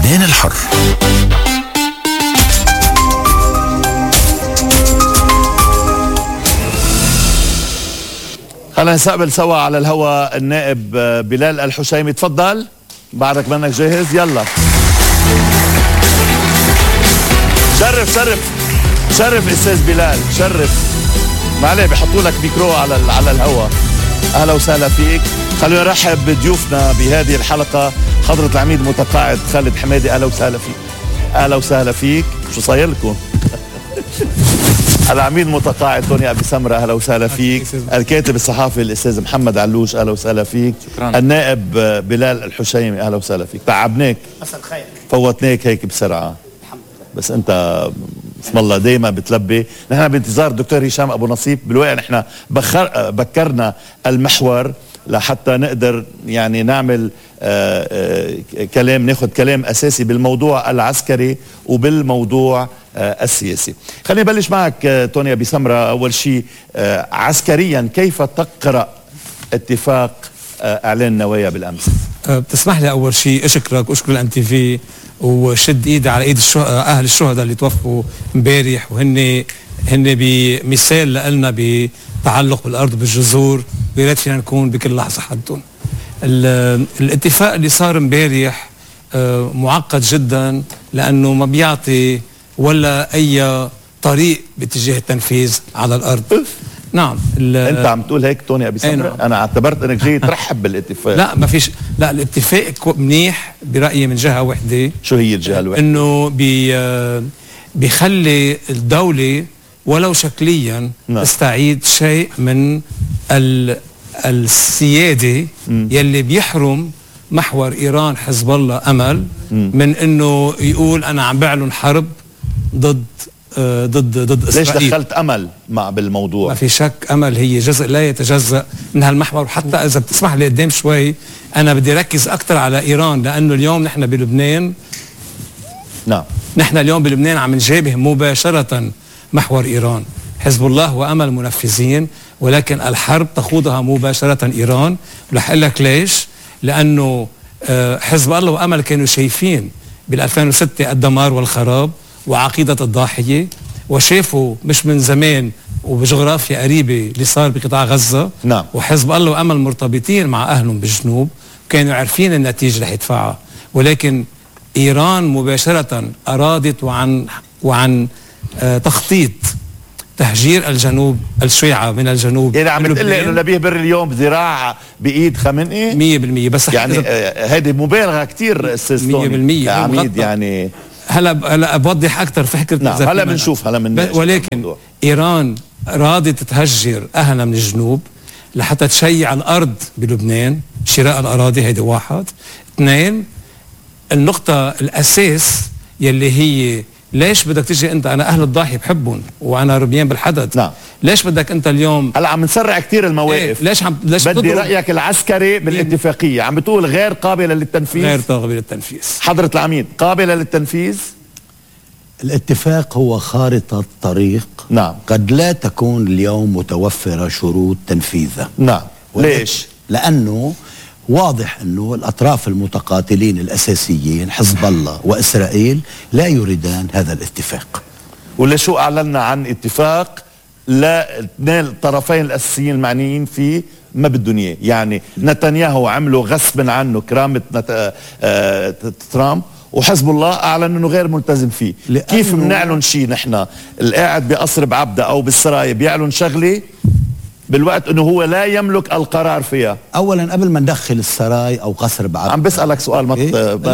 الميدان الحر. خلينا نستقبل سوا على الهواء النائب بلال الحشيمي. تفضل بعدك منك جاهز. يلا شرف استاذ بلال، شرف. معليه بحطوا لك ميكرو على الهواء. اهلا وسهلا فيك. خلونا نرحب بضيوفنا بهذه الحلقه، حضرة العميد المتقاعد خالد حمادي. اهلا وسهلا فيك. اهلا وسهلا فيك. شو صاير لكم؟ العميد المتقاعد توني ابي سمره. اهلا وسهلا فيك. الكاتب الصحافي الاستاذ محمد علوش. اهلا وسهلا فيك. شكرا. النائب بلال الحشيمي. اهلا وسهلا فيك. تعبناك، مساء الخير، فوتناك هيك بسرعه. بس انت بسم الله دايما بتلبي. نحن بانتظار الدكتور هشام ابو نصيب. بالواقع نحن بكرنا المحور لحتى نقدر يعني نعمل كلام، ناخذ كلام اساسي بالموضوع العسكري وبالموضوع السياسي. خليني نبلش معك توني ابي سمره. اول شيء عسكريا كيف تقرأ اتفاق اعلان النوايا بالامس؟ بتسمح لي اول شيء اشكرك واشكر الان تي في وشد ايدي على ايد اهل الشهداء اللي توفوا امبارح، وهن بمثال لنا بتعلق بالارض وبالجذور. ويا ريت فينا نكون بكل لحظه حدهم. الاتفاق اللي صار امبارح معقد جدا، لانه ما بيعطي ولا اي طريق باتجاه التنفيذ على الارض. نعم. انت عم تقول هيك توني ابي سمره؟ نعم. انا اعتبرت انك جاي ترحب بالاتفاق. لا ما فيش، لا الاتفاق منيح برايي من جهه وحده. شو هي الجهه الوحده؟ انه بيخلي الدوله ولو شكليا تستعيد شيء من السياده يلي بيحرم محور ايران حزب الله امل من انه يقول انا عم بعلن حرب ضد إسرائيل. ليش دخلت امل بالموضوع؟ ما في شك امل هي جزء لا يتجزأ من هالمحور. حتى اذا بتسمح لي قدام شوي انا بدي ركز اكثر على ايران، لانه اليوم نحن بلبنان، نعم نحن اليوم بلبنان عم نجابه مباشرة محور ايران. حزب الله وامل منفذين، ولكن الحرب تخوضها مباشرة ايران. ورح اقول لك ليش. لانه حزب الله وامل كانوا شايفين بال2006 الدمار والخراب وعقيدة الضاحية، وشافوا مش من زمان وبجغرافيا قريبة اللي صار بقطاع غزة. نعم. وحزب الله وأمل مرتبطين مع أهلهم بالجنوب، كانوا عارفين النتيجة رح يدفعها. ولكن إيران مباشرة أرادت وعن تخطيط تهجير الجنوب، الشيعة من الجنوب. يعني عم تقول لي انه نبيه بري اليوم ذراع بايد خامنئي 100%. بس يعني هذه مبالغة كتير استاذ توني يا عميد. يعني هلا بوضح اكثر في حكايه. نعم هلا بنشوف، هلا بنناقش. ولكن ايران رادت تهجر اهلها من الجنوب لحتى تشيع الارض بلبنان، شراء الاراضي. هيدي واحد. اثنين، النقطه الاساس يلي هي ليش بدك تجي انت، انا اهل الضاحيه بحبهم وانا ربيان بالحدث. نعم. ليش بدك انت اليوم هلا عم نسرع كثير المواقف. ليش بدي رايك العسكري بالاتفاقيه. عم بتقول غير قابله للتنفيذ. غير قابله للتنفيذ. حضرة العميد، قابله للتنفيذ؟ الاتفاق هو خارطة طريق. نعم. قد لا تكون اليوم متوفرة شروط تنفيذها. نعم. ليش؟ لأنه واضح أنه الأطراف المتقاتلين الأساسيين حزب الله وإسرائيل لا يريدان هذا الاتفاق. ولشو أعلنا عن اتفاق لا اثنين الطرفين الأساسيين المعنيين فيه ما بدهم اياه؟ يعني نتنياهو عمله غصبا عنه كرامة ترامب، وحزب الله اعلن انه غير ملتزم فيه. كيف بنعلن شيء نحن القاعد بقصر بعبده او بالسرايا بيعلن شغله بالوقت انه هو لا يملك القرار فيها؟ اولا قبل ما ندخل السراي او قصر بعبده عم بسألك سؤال. ما إيه؟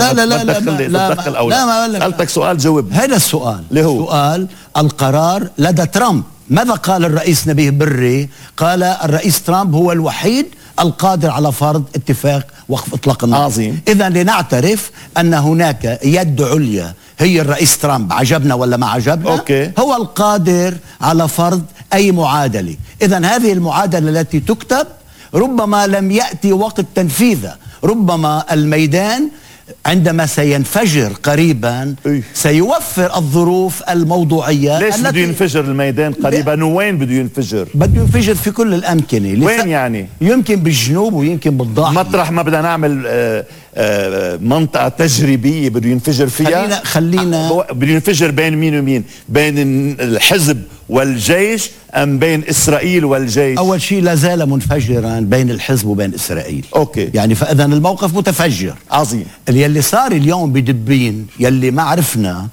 لا سألتك سؤال جاوب. هذا السؤال اللي هو سؤال القرار لدى ترامب. ماذا قال الرئيس نبيه بري؟ قال الرئيس ترامب هو الوحيد القادر على فرض اتفاق وقف اطلاق النار. عظيم. اذا لنعترف ان هناك يد عليا هي الرئيس ترامب، عجبنا ولا ما عجبنا. أوكي. هو القادر على فرض اي معادله. اذا هذه المعادله التي تكتب ربما لم ياتي وقت تنفيذها. ربما الميدان عندما سينفجر قريبا سيوفر الظروف الموضوعية. ليش بده ينفجر الميدان قريبا؟ وين بده ينفجر؟ بده ينفجر في كل الأمكنة. وين يعني؟ يمكن بالجنوب ويمكن بالضاحية، مطرح ما بدنا نعمل منطقة تجريبية بده ينفجر فيها. خلينا بده ينفجر بين مين ومين؟ بين الحزب والجيش أم بين إسرائيل والجيش؟ أول شيء لا زال منفجرا بين الحزب وبين إسرائيل. أوكي. يعني فإذا الموقف متفجر. عظيم. يلي صار اليوم بدبين يلي ما عرفنا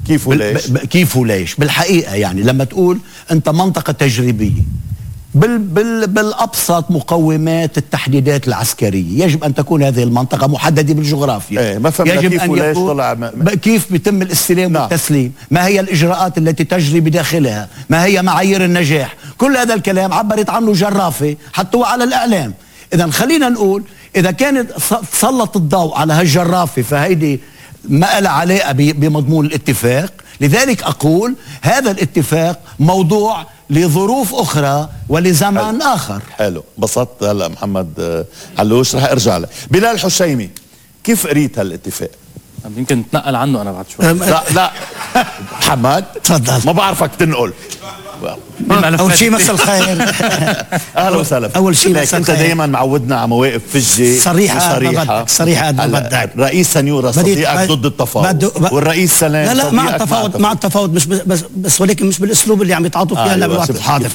كيف وليش بالحقيقة. يعني لما تقول أنت منطقة تجريبية بالأبسط مقومات التحديدات العسكرية يجب أن تكون هذه المنطقة محددة بالجغرافيا. ما فهمنا يجب كيف أن وليش طلع كيف بيتم الاستلام والتسليم، ما هي الإجراءات التي تجري بداخلها، ما هي معايير النجاح. كل هذا الكلام عبرت عنه جرافة حطوه على الإعلام. إذا خلينا نقول إذا كانت سلط الضوء على هالجرافة فهيدي ما لها علاقة بمضمون الاتفاق. لذلك أقول هذا الاتفاق موضوع لظروف أخرى ولزمان آخر. حلو. بسطت هلا محمد علوش. رح ارجع له. بلال حشيمي، كيف قريت هالاتفاق؟ يمكن نتنقل عنه انا بعد شوي. لا محمد تفضل. ما بعرفك تنقل. أول شيء مساء الخير. أهلا وسهلا. أول شيء مساء الخير. أنت دائما معودنا على مواقف فجة صريحة قد ما بدك. رئيس سنيورة صديقك ضد التفاوض والرئيس سلام لا مع التفاوض مش بس ولكن مش بالأسلوب اللي عم يتعاطوا فيها هلا بالوقت الحاضر.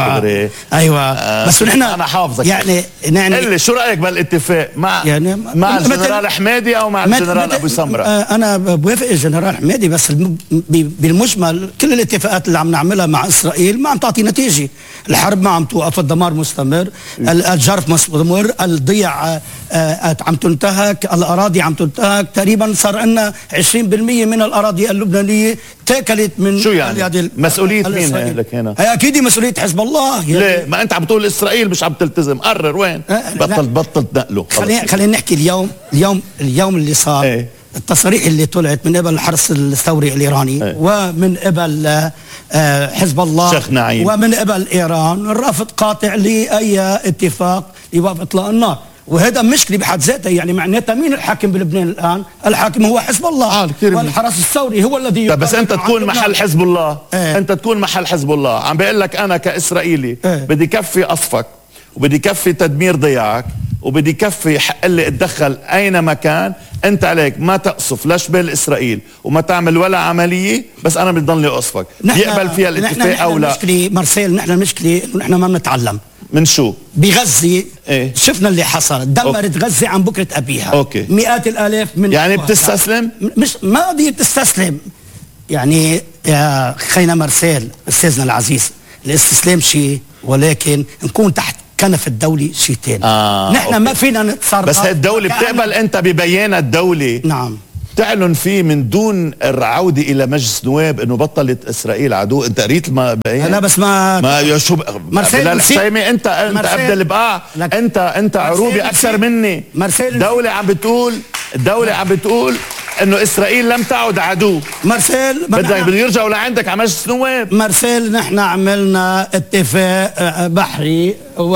أيوة بس نحن أنا حافظك. يعني قل لي شو رأيك بالاتفاق مع الجنرال حمادي أو مع الجنرال أبو سمرة؟ أنا بوافق الجنرال حمادي بس بالمجمل كل الاتفاقات اللي عم نعملها مع إسرائيل ما عم تعطي نتيجة. الحرب ما عم توقف، الدمار مستمر، الجرف مستمر، الضيع عم تنتهك، الأراضي عم تنتهك. تقريبا صار عندنا 20% من الأراضي اللبنانية تاكلت من شو يعني؟ مسؤولية مين لك هنا؟ هي أكيد مسؤولية حزب الله. ليه؟ ما أنت عم تقول إسرائيل مش عم تلتزم. قرر وين؟ بطل تنقله. خلينا نحكي اليوم اللي صار. التصاريح اللي طلعت من قبل الحرس الثوري الإيراني ومن قبل حزب الله شيخ نعيم ومن قبل إيران الرافض قاطع لأي اتفاق لوقف إطلاق النار. وهذا مشكلة بحد ذاتها. يعني معناتها مين الحاكم بلبنان الآن؟ الحاكم هو حزب الله والحرس الثوري هو الذي بس أنت تكون محل حزب الله. أنت تكون محل حزب الله. عم بقول لك أنا كإسرائيلي بدي كفي قصفك وبدي كفي تدمير ضياعك وبدي كفي حق اللي اتدخل اينما كان. انت عليك ما تقصف لا شبال اسرائيل وما تعمل ولا عمليه، بس انا بدي ضلني اقصفك. يقبل فيها الاتفاق او لا؟ المشكله مارسيل، نحن المشكله انه نحن ما بنتعلم من شو بغزه. شفنا اللي حصل، دمرت غزه عن بكره ابيها. مئات الالاف من يعني بتستسلم؟ مش ما قضيه تستسلم. يعني يا خينا مارسيل استاذنا العزيز، الاستسلام شيء ولكن نكون تحت كنف الدولي شيء ثاني. نحن ما فينا نتصرف. بس الدولة بتقبل انت ببيان الدولي نعم تعلن فيه من دون العودة الى مجلس نواب انه بطلت اسرائيل عدو؟ انت قريت البيان؟ لا بس ما شو بلال حشيمي انت قبل البقاع انت عروبي اكثر مني. الدولة عم بتقول انه اسرائيل لم تعد عدو. مارسيل بده يرجعوا لعندك على مجلس نواب. مارسيل نحن عملنا اتفاق بحري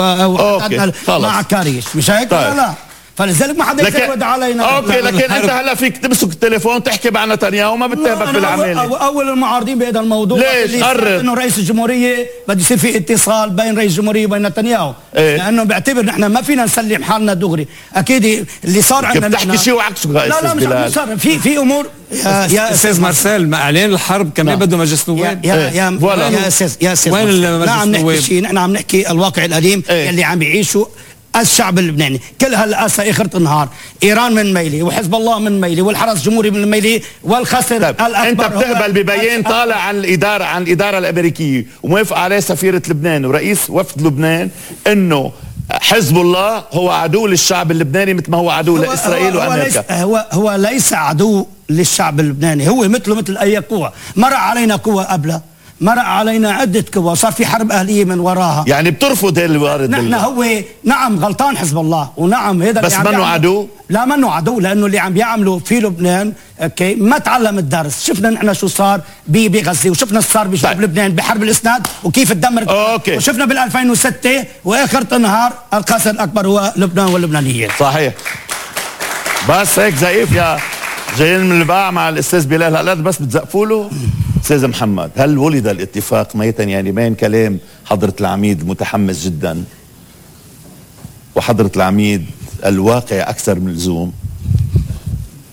مع كاريش مش هيك؟ طيب. لا فلذلك ما حدا يزود علينا. اوكي لكن انت هلا فيك تمسك التليفون تحكي مع نتنياهو وما بتتابك بالعمل. اول المعارضين بهذا الموضوع ليش؟ قرر انه رئيس الجمهوريه بده يصير في اتصال بين رئيس الجمهوريه وبين نتنياهو. لانه بيعتبر نحن ما فينا نسلم حالنا دغري. اكيد اللي صار عندنا بتحكي شيء وعكسه. لا مش صار في امور. يا استاذ مارسيل، ما اعلان الحرب كمان بده مجلس نواب. يا استاذ وين المجلس نعم نحكي شيء. نحن عم نحكي الواقع القديم اللي عم بيعيشه الشعب اللبناني. كل هالقاسة اخرة النهار ايران من ميلي وحزب الله من ميلي والحرس الجمهوري من ميلي والخسر الاكبر. انت بتقبل ببيان طالع عن الاداره الامريكيه وموافق عليه سفيره لبنان ورئيس وفد لبنان انه حزب الله هو عدو للشعب اللبناني مثل ما هو عدو لاسرائيل وامريكا؟ هو ليس عدو للشعب اللبناني. هو مثله مثل اي قوه. مر علينا قوه قبله، مرق علينا عدة قوى، صار في حرب أهلية من وراها. يعني بترفض الوارد؟ نحن هو نعم غلطان حزب الله ونعم هذا بس منه عدو؟ لا منه عدو، لأنه اللي عم بيعملوا في لبنان اوكي ما تعلم الدرس. شفنا نحن شو صار بغزة وشفنا شو صار بجنوب لبنان بحرب الإسناد وكيف تدمر. وشفنا بال 2006 وآخر النهار الخاسر الأكبر هو لبنان واللبنانيين. صحيح. بس هيك زقيف يا جايين من البقاع مع الأستاذ بلال هلا بس بتزقفوا له. أستاذ محمد، هل ولد الاتفاق ميتا؟ يعني بين كلام حضرة العميد المتحمس جدا وحضرة العميد الواقع أكثر من اللزوم،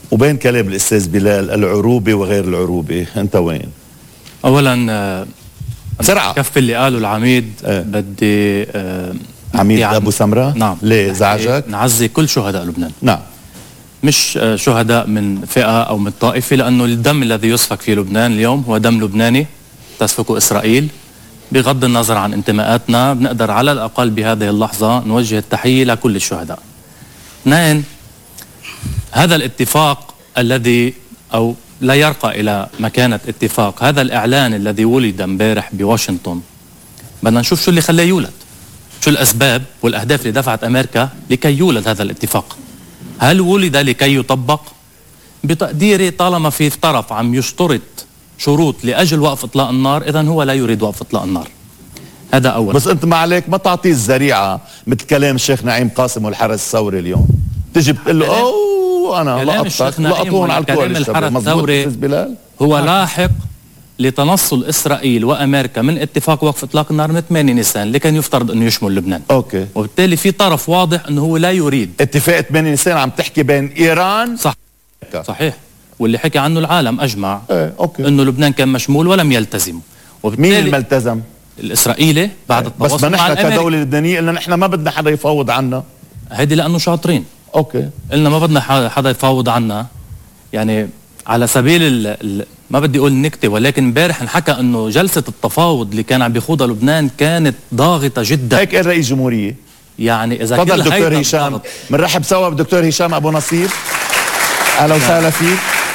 وبين كلام الأستاذ بلال العروبة وغير العروبة، أنت وين؟ أولا بسرعة كف اللي قاله العميد. بدي عميد أبو سمرة. نعم. ليه زعجك؟ نعزي كل شهداء لبنان. نعم. مش شهداء من فئة أو من طائفة، لأنه الدم الذي يسفك في لبنان اليوم هو دم لبناني تسفكه إسرائيل. بغض النظر عن انتماءاتنا بنقدر على الأقل بهذه اللحظة نوجه التحية لكل الشهداء. اثنين، هذا الاتفاق الذي أو لا يرقى إلى مكانة اتفاق، هذا الإعلان الذي ولد امبارح بواشنطن، بدنا نشوف شو اللي خلاه يولد، شو الأسباب والأهداف اللي دفعت أمريكا لكي يولد هذا الاتفاق. هل ولد لكي يطبق؟ بتقديري طالما في طرف عم يشترط شروط لأجل وقف إطلاق النار، إذن هو لا يريد وقف إطلاق النار. هذا أول. بس أنت ما عليك ما تعطيه الذريعة مثل كلام الشيخ نعيم قاسم والحرس الثوري اليوم، تجي بتقول له أوه أنا لقطون على الكل. الحرس الثوري هو لاحق لتنصل إسرائيل وأمريكا من اتفاق وقف إطلاق النار من 8 نيسان اللي كان يفترض أنه يشمل لبنان. أوكي. وبالتالي في طرف واضح أنه هو لا يريد. اتفاق 8 نيسان عم تحكي بين إيران. صحيح. واللي حكي عنه العالم أجمع. أوكي. أنه لبنان كان مشمول ولم يلتزم. مين اللي ملتزم؟ الإسرائيلي بعد التواصل بس ما نحن كدولة لبنانية قلنا نحن ما بدنا حدا يفاوض عنا. هيدي لأنه شاطرين. أوكي. قلنا ما بدنا حدا يفاوض عنا. يعني على سبيل ما بدي اقول نكته، ولكن امبارح انحكى انه جلسه التفاوض اللي كان عم بيخوضها لبنان كانت ضاغطه جدا. هيك قال رئيس جمهوريه. يعني اذا تفضل دكتور هشام، بنرحب سوا بدكتور هشام ابو نصير. اهلا وسهلا فيك.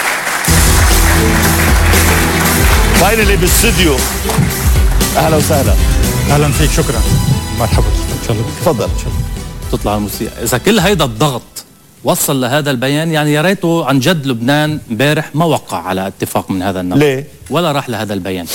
فاينلي بالاستوديو. اهلا وسهلا. اهلا فيك، شكرا. مرحبا ان شاء الله. تفضل. تطلع الموسيقى. اذا كل هيدا الضغط وصل لهذا البيان، يعني يا ريته عن جد لبنان امبارح ما وقع على اتفاق من هذا النوع. ليه؟ ولا راح لهذا البيان.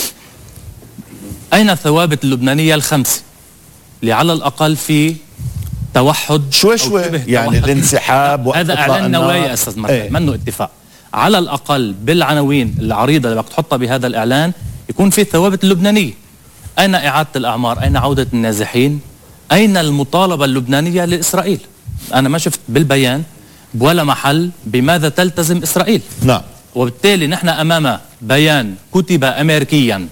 أين الثوابت اللبنانية الخمسة اللي على الأقل في توحد شوي يعني الانسحاب هذا إعلان نوايا أستاذ مرحبا، منه اتفاق. على الأقل بالعناوين العريضة اللي بدك تحطها بهذا الإعلان يكون في الثوابت اللبنانية. أين إعادة الأعمار؟ أين عودة النازحين؟ أين المطالبة اللبنانية لإسرائيل؟ أنا ما شفت بالبيان ولا محل بماذا تلتزم إسرائيل. نعم. وبالتالي نحن أمام بيان كتب أمريكيا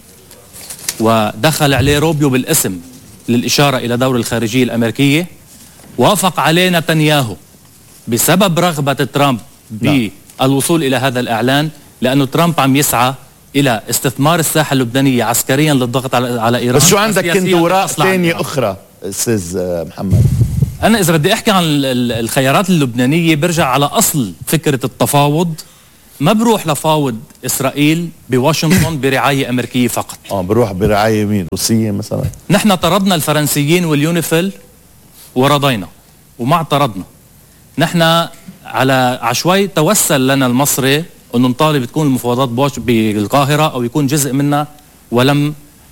ودخل عليه روبيو بالاسم للإشارة إلى دور الخارجية الأمريكية، وافق عليه نتنياهو بسبب رغبة ترامب بالوصول إلى هذا الإعلان، لأنه ترامب عم يسعى إلى استثمار الساحة اللبنانية عسكريا للضغط على إيران. بس شو عندك كنت وراء ثانية أخرى أستاذ محمد؟ أنا إذا بدي أحكي عن الخيارات اللبنانية برجع على أصل فكرة التفاوض. ما بروح لفاوض إسرائيل بواشنطن برعاية أمريكية فقط. بروح برعاية مين؟ روسية مثلا؟ نحن طردنا الفرنسيين واليونيفيل ورضينا وما اعترضنا. نحن على عشوائي توسل لنا المصري أنه نطالب تكون المفاوضات بالقاهرة أو يكون جزء منها، ولم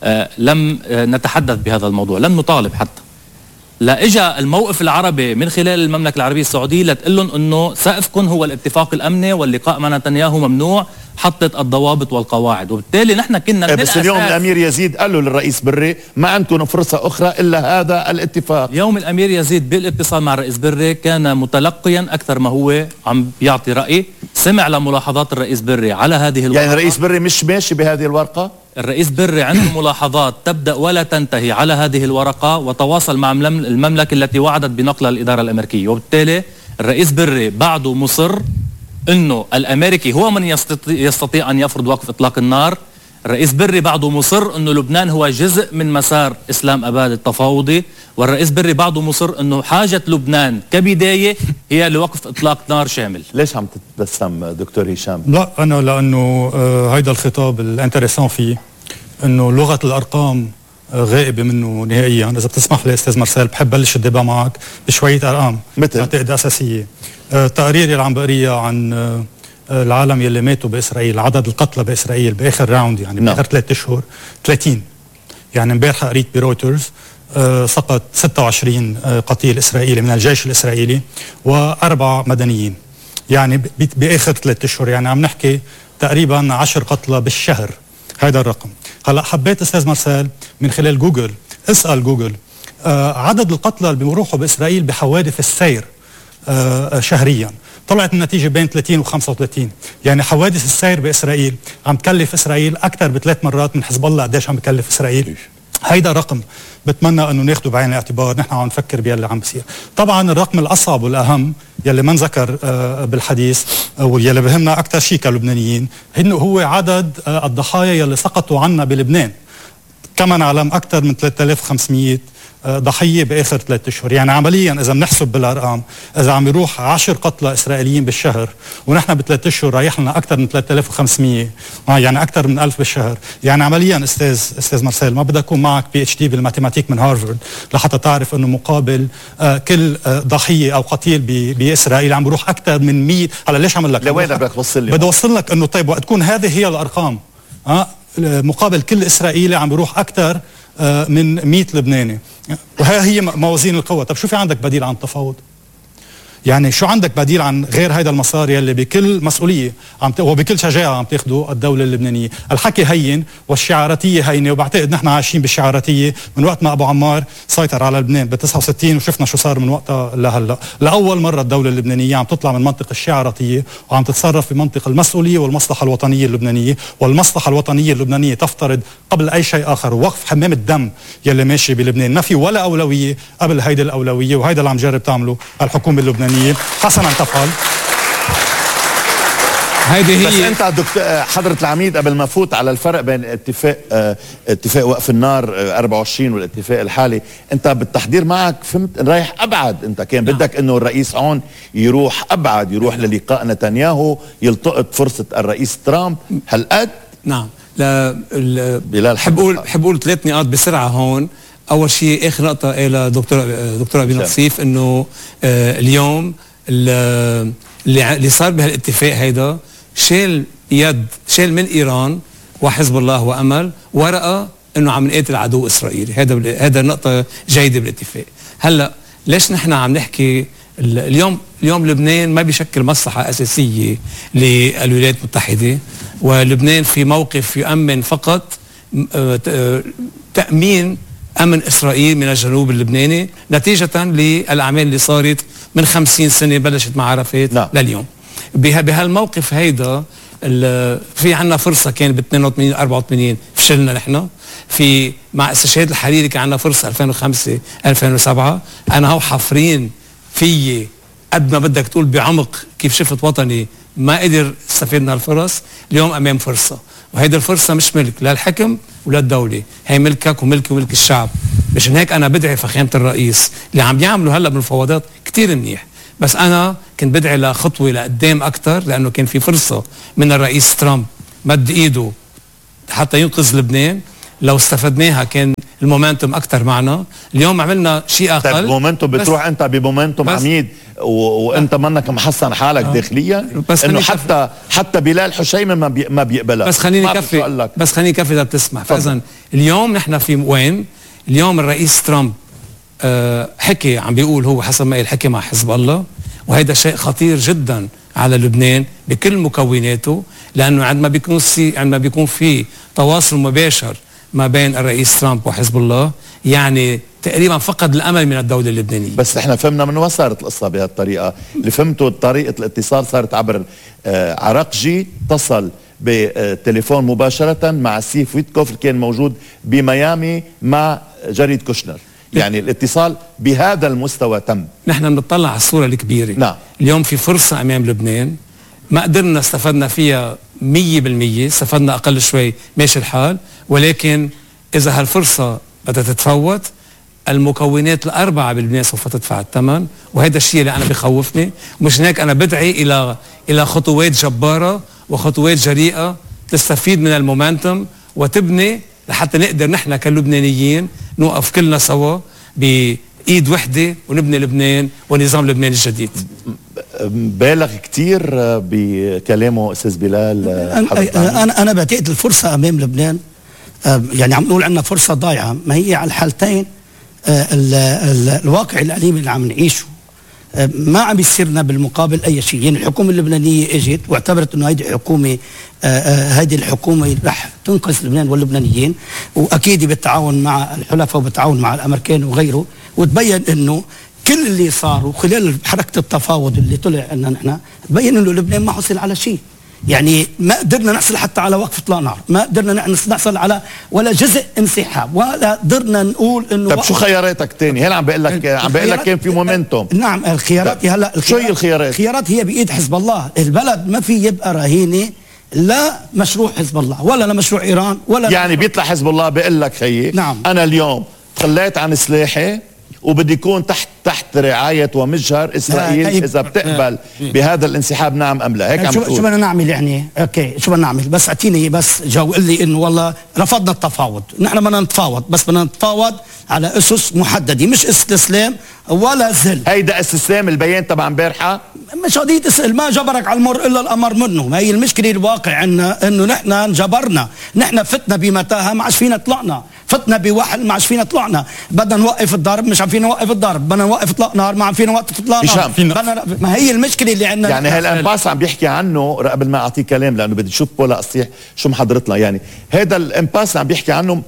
نتحدث بهذا الموضوع، لم نطالب حتى. لا اجى الموقف العربي من خلال المملكه العربيه السعوديه لتقول لهم انه سقفكم هو الاتفاق الامني واللقاء مع نتنياهو ممنوع، حطت الضوابط والقواعد. وبالتالي نحن كنا من بس اليوم الامير يزيد قال له للرئيس بري ما عندكم فرصه اخرى الا هذا الاتفاق. يوم الامير يزيد بالاتصال مع الرئيس بري كان متلقيا اكثر ما هو عم بيعطي راي، سمع لملاحظات الرئيس بري على هذه الورقه. يعني الرئيس بري مش ماشي بهذه الورقه؟ الرئيس بري عنده ملاحظات تبدأ ولا تنتهي على هذه الورقة، وتواصل مع المملكة التي وعدت بنقلها الإدارة الأمريكية. وبالتالي الرئيس بري بعده مصر أنه الأمريكي هو من يستطيع أن يفرض وقف إطلاق النار. الرئيس بري بعده مصر أنه لبنان هو جزء من مسار إسلام أباد التفاوضي، والرئيس بري بعده مصر أنه حاجة لبنان كبداية هي لوقف إطلاق نار شامل. ليش عم تتبسم دكتور هشام؟ لا أنا لأنه هيدا الخطاب الانتريسان فيه أنه لغة الأرقام غائبة منه نهائيا. إذا بتسمح لي أستاذ مرسال بحب بلش الدبا معك بشوية أرقام بعتقد أساسية. تقرير اللي عم بقريها عن العالم يلي ماتوا بإسرائيل، عدد القتلى بإسرائيل بآخر راوند يعني بآخر 3 أشهر 30. يعني امبارح قريت برويترز سقط 26 قتيل إسرائيلي من الجيش الإسرائيلي و4 مدنيين يعني بآخر 3 أشهر. يعني عم نحكي تقريبا 10 قتلى بالشهر. هذا الرقم. هلا حبيت استاذ مرسال من خلال جوجل اسال جوجل عدد القتلى اللي بيروحوا باسرائيل بحوادث السير شهريا. طلعت النتيجة بين 30 و35. يعني حوادث السير بإسرائيل عم تكلف إسرائيل أكثر ب3 مرات من حزب الله قديش عم بكلف إسرائيل. هيدا رقم بتمنى انه ناخده بعين الاعتبار، نحن عم نفكر باللي عم بصير. طبعا الرقم الاصعب والاهم يلي ما انذكر بالحديث واللي بهمنا اكثر شيء كلبنانيين هو عدد الضحايا يلي سقطوا عنا بلبنان. كما نعلم اكثر من 3500 ضحيه باخر 3 اشهر. يعني عمليا اذا بنحسب بالارقام، اذا عم يروح 10 قتلى اسرائيليين بالشهر ونحن ب3 اشهر رايح لنا اكثر من 3500، يعني اكثر من 1000 بالشهر. يعني عمليا استاذ مارسيل، ما بدي اكون معك PhD بالماتيماتيك من هارفارد لحتى تعرف انه مقابل كل ضحيه او قتيل باسرائيل عم بيروح اكثر من 100. هلا ليش عم لك لوين بدك توصل لي؟ بدي اوصل لك انه طيب وقت تكون هذه هي الارقام مقابل كل اسرائيلي عم بيروح اكثر من 100 لبناني، وها هي موازين القوى. طب شو في عندك بديل عن التفاوض؟ يعني شو عندك بديل عن غير هيدا المسار يلي بكل مسؤوليه وبكل شجاعه عم تاخده الدوله اللبنانيه؟ الحكي هين والشعاراتيه هينه، وبعتقد نحن عايشين بالشعاراتيه من وقت ما ابو عمار سيطر على لبنان ب 69 وشفنا شو صار من وقتها لهلا. لاول مره الدوله اللبنانيه عم تطلع من منطقه الشعاراتيه وعم تتصرف بمنطقه المسؤوليه والمصلحه الوطنيه اللبنانيه، والمصلحه الوطنيه اللبنانيه تفترض قبل اي شيء اخر وقف حمام الدم يلي ماشي بلبنان. ما في ولا اولويه قبل هيدي الاولويه، وهيدا اللي عم جرب تعمله الحكومه اللبنانيه. حسنا تفعل. هيدي هي. بس انت دكتور حضرة العميد قبل ما فوت على الفرق بين اتفاق وقف النار 24 والاتفاق الحالي، انت بالتحضير معك فهمت رايح ابعد، انت كان بدك انه الرئيس هون يروح ابعد، يروح للقاء نتنياهو، يلتقط فرصة الرئيس ترامب هالقد. نعم. بحب اقول 3 نقاط بسرعة هون. اول شيء اخر نقطة الى دكتور ابي نصيف، انه اليوم اللي صار بهالاتفاق هيدا شال من ايران وحزب الله وامل ورقه انه عم نقاتل عدو اسرائيل. هذا نقطه جيده بالاتفاق. هلا ليش نحن عم نحكي اليوم لبنان ما بيشكل مصلحه اساسيه للولايات المتحده، ولبنان في موقف يؤمن فقط تامين امن اسرائيل من الجنوب اللبناني نتيجه للاعمال اللي صارت من 50 سنه بلشت مع عرفات لليوم. بهالموقف هيدا في عنا فرصه كان ب 82 84 فشلنا نحن. في مع استشهاد الحريري كان عنا فرصه 2005 2007. انا هو حافرين في قد ما بدك تقول بعمق كيف شفت وطني ما قدر استفيد من هالفرص. اليوم امام فرصه، وهيدي الفرصه مش ملك لا الحكم ولا الدوله، هي ملكك وملكي وملك الشعب. مشان هيك انا بدعي فخامه الرئيس اللي عم يعملوا هلا بالمفاوضات كثير منيح، بس انا كنت بدعي لخطوه لقدام اكثر، لانه كان في فرصه من الرئيس ترامب مد ايده حتى ينقذ لبنان. لو استفدناها كان المومنتوم اكثر معنا. اليوم عملنا شيء اقل. طيب مومنتوم بتروح انت بمومنتوم عميد وانت منك محصن حالك داخليا، انه حتى بلال حشيمه ما بيقبلها. بس خليني كفي اذا بتسمح. فاذا اليوم نحن في وين؟ اليوم الرئيس ترامب حكي، عم بيقول هو حسب ما الحكي مع حزب الله، وهذا شيء خطير جدا على لبنان بكل مكوناته، لانه عندما بيكون في تواصل مباشر ما بين الرئيس ترامب وحزب الله، يعني تقريبا فقد الامل من الدوله اللبنانيه. بس احنا فهمنا من وين صارت القصه بهالطريقه، اللي فهمته طريقه الاتصال صارت عبر عرقجي اتصل بتليفون مباشره مع سيف ويتكوف اللي كان موجود بميامي مع جريد كوشنر. يعني الاتصال بهذا المستوى تم. نحن بنطلع على الصوره الكبيره. نعم. اليوم في فرصه امام لبنان ما قدرنا استفدنا فيها 100%، استفدنا اقل شوي ماشي الحال، ولكن اذا هالفرصه بدها تتفوت المكونات الاربعه بلبنان سوف تدفع الثمن، وهذا الشيء اللي انا بخوفني. ومشان هيك انا بدعي الى خطوات جباره وخطوات جريئه تستفيد من المومنتوم وتبني لحتى نقدر نحن كلبنانيين نوقف كلنا سوا بإيد وحده ونبني لبنان ونظام لبنان الجديد. بالغ كتير بكلامه استاذ بلال. انا بعتقد الفرصه امام لبنان، يعني عم نقول عندنا فرصه ضايعه، ما هي على الحالتين. الواقع الأليم اللي عم نعيشه ما عم يصيرنا بالمقابل اي شيء. يعني الحكومه اللبنانيه اجت واعتبرت انه هيدي حكومه هيدي الحكومه رح تنقذ لبنان واللبنانيين، واكيد بالتعاون مع الحلفاء وبالتعاون مع الامريكان وغيره، وتبين انه كل اللي صار وخلال حركه التفاوض اللي طلع لنا نحن بين انه لبنان ما حصل على شيء. يعني ما قدرنا نحصل حتى على وقف اطلاق نار، ما قدرنا نحصل على ولا جزء انسحاب، ولا قدرنا نقول انه. طب شو خياراتك تاني؟ هلا عم بقول لك كان في مومنتوم. نعم الخيارات هلا شو هي الخيارات؟ الخيارات هي بايد حزب الله، البلد ما في يبقى رهينه لا مشروع حزب الله ولا لمشروع ايران ولا يعني بيطلع حزب الله بيقول لك خيي نعم انا اليوم خليت عن سلاحي وبدي يكون تحت رعاية ومجهر إسرائيل إذا بتقبل بهذا الانسحاب نعم أم لا. هيك عم شو بدنا نعمل يعني؟ أوكي شو بدنا نعمل؟ بس أعطيني بس جو قل لي إنه والله رفضنا التفاوض، نحن بدنا نتفاوض بس بدنا نتفاوض على أسس محددة، مش استسلام ولا ذل. هيدا استسلام البيان تبع امبارحة؟ مش قضية ما جبرك على المر إلا الأمر منه، ما هي المشكلة الواقع عنا إنه نحن انجبرنا، نحن فتنا بمتاهة ما عادش فينا طلعنا، فتنا بوحل ما عادش فينا طلعنا، بدنا نوقف الضرب مش عم فينا نوقف الضرب، بدنا نوقف اطلاق نار ما عم فينا نوقف اطلاق نار، ما هي المشكلة اللي عندنا. يعني هالامباس عم بيحكي عنه قبل ما أعطيه كلام لأنه بدي شوف بولا أصيح شو محضرتنا. يعني هذا الامباس عم بيحكي عنه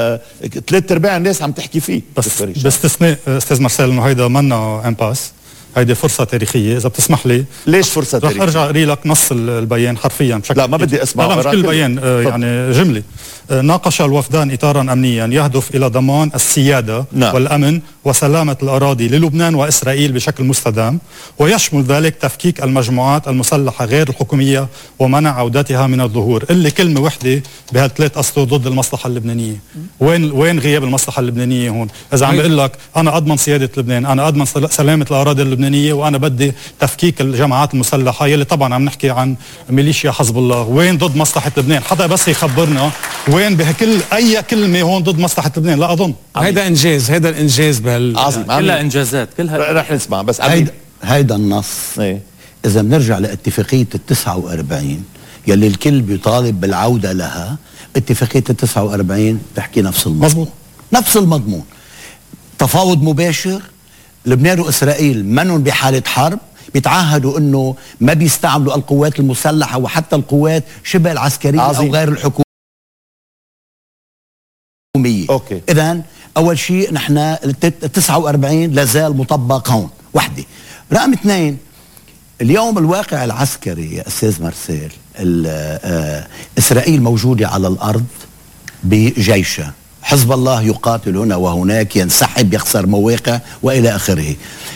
3/4 الناس عم تحكي فيه، بس باستثناء أستاذ مارسيل إنه هيدا منا امباس، هيدي فرصة تاريخية. إذا بتسمح لي ليش فرصة تاريخية؟ رح أرجع أقري لك نص البيان حرفيا بشكل لا ما بدي أسمع لا مش كل البيان يعني جملة. ناقش الوفدان إطارا أمنيا يهدف إلى ضمان السيادة والأمن وسلامة الأراضي للبنان وإسرائيل بشكل مستدام، ويشمل ذلك تفكيك المجموعات المسلحة غير الحكومية ومنع عودتها من الظهور. اللي كلمة وحدة بهالثلاث أسطر ضد المصلحة اللبنانية. وين غياب المصلحة اللبنانية هون؟ إذا عم بقول لك أنا أضمن سيادة لبنان، أنا أضمن سلامة الأراضي اللبنانية، وأنا بدي تفكيك الجماعات المسلحة يلي طبعا عم نحكي عن ميليشيا حزب الله، وين ضد مصلحة لبنان؟ حدا بس يخبرنا وين بهكل أي كلمة هون ضد مصلحة لبنان. لا أظن هيدا إنجاز، هيدا الإنجاز عظيم كلها إنجازات كلها. رح نسمع بس هيدا النص إذا بنرجع لاتفاقية 49 يلي الكل بيطالب بالعودة لها، اتفاقية 49 تحكي نفس المضمون، نفس المضمون. تفاوض مباشر، لبنان وإسرائيل منهم بحالة حرب، بيتعهدوا انه ما بيستعملوا القوات المسلحة وحتى القوات شبه العسكرية او غير الحكومية. اوكي. اذا اول شيء نحن 49 لازال مطبق هون، وحده. رقم 2 اليوم الواقع العسكري يا استاذ مارسيل، اسرائيل موجودة على الارض بجيشها، حزب الله يقاتل هنا وهناك، ينسحب، يخسر مواقع والى اخره.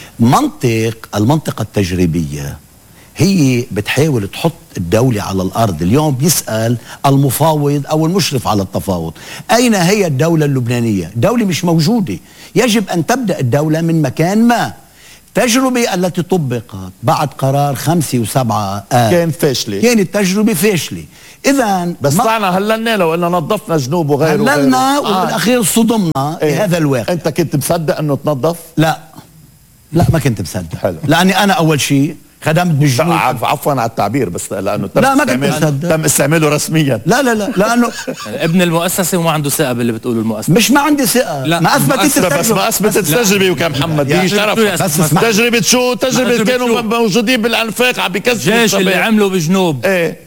المنطقة التجريبية هي بتحاول تحط الدولة على الأرض. اليوم بيسأل المفاوض أو المشرف على التفاوض أين هي الدولة اللبنانية؟ دولة مش موجودة، يجب أن تبدأ الدولة من مكان ما. التجربة التي طبقت بعد قرار 5 و7 كان فاشلة، كانت تجربة فاشلة. إذا بس طلعنا هللنا لو قلنا نظفنا جنوب وغيره هللنا وبالأخير صدمنا بهذا الواقع. أنت كنت مصدق أنه تنظف؟ لا ما كنت مصدق. حلو. لأني أنا أول شيء خدمت بالجنوب. عفوا على التعبير بس لأنه تم استعماله رسميا. لا لأنه ابن المؤسسة وما عنده ثقة باللي بتقوله المؤسسة. مش ما عندي ثقة، ما أثبتت التجربة. بس ما أثبتت التجربة وكمحمد دي شرف. تجربة شو؟ تجربة كانوا موجودين بالأنفاق عم بيكسبوا الجيش اللي عمله بجنوب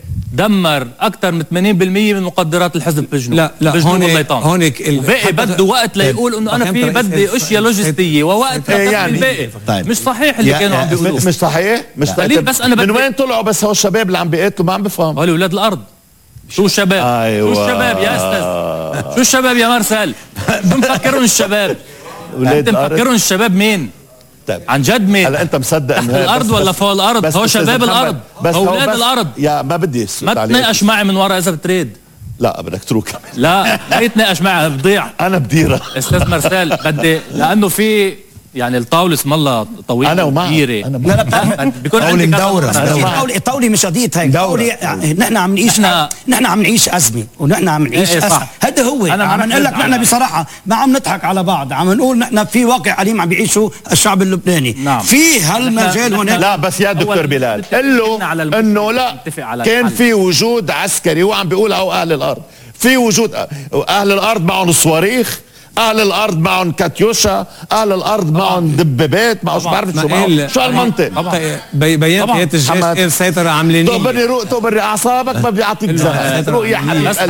دمر اكثر من 80% من مقدرات الحزب بجنوب. لا هونيك الباقي بده وقت ليقول انه انا في بدي اشياء لوجستيه ووقت يعني الباقي. طيب. مش صحيح اللي كانوا عم بيقولوه. مش صحيح. بس انا من وين طلعوا؟ بس هو الشباب اللي عم بيقاتلوا ما عم بفهم. هول اولاد الارض. شو الشباب؟ أيوة. شو الشباب يا استاذ؟ شو الشباب يا مارسيل؟ شو مفكرون الشباب؟ انت مفكرون الشباب مين؟ طيب. عن جد مين؟ هلا انت مصدق انه الارض ولا فوق الارض؟ هو شباب الارض، اولاد الارض. يا ما بدي ما تتناقش معي من ورا اذا بتريد. لا بدك تروح. لا ما يتناقش معي، بضيع. انا بديرة استاذ مارسيل بدي لانه في يعني الطاولة اسم الله طويلة أنا ومعك. كبيرة. لا بيكون عندي مدورة. الطاولة مش قضية هيك. نحن عم نعيش أزمة ونحن عم نعيش أزمة. هذا هو. أنا عم نقول لك نحن بصراحة ما عم نضحك على بعض، عم نقول نحن في واقع أليم عم بيعيشه الشعب اللبناني. نعم. في هالمجال هناك. لا بس يا دكتور بلال قل له إنه لا كان في وجود عسكري. هو عم بيقول أو أهل الأرض في وجود أهل الأرض معهم صواريخ، أهل الأرض معهم كاتيوشا، أهل الأرض معهم دبابات، معهم شو بعرف شو معهم. شو هالمنطق؟ بيان قيادة الجيش كان سيطرة عملانية. تقبري أعصابك ما بيعطيك زهق. روح يا حبيبي. بس